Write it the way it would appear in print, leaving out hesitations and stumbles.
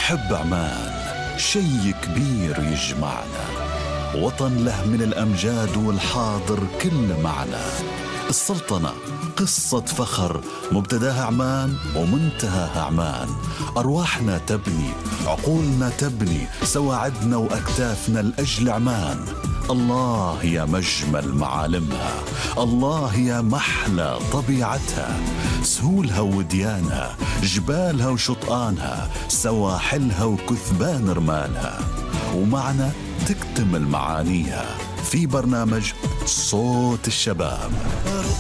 نحب عمان، شي كبير يجمعنا، وطن له من الأمجاد والحاضر كل معنى. السلطنة قصة فخر، مبتداها عمان ومنتهاها عمان. أرواحنا تبني، عقولنا تبني، سواعدنا وأكتافنا لأجل عمان. الله يا مجمل معالمها، الله يا محلى طبيعتها، سهولها وديانها، جبالها وشطآنها، سواحلها وكثبان رمالها، ومعنا تكتمل معانيها في برنامج صوت الشباب.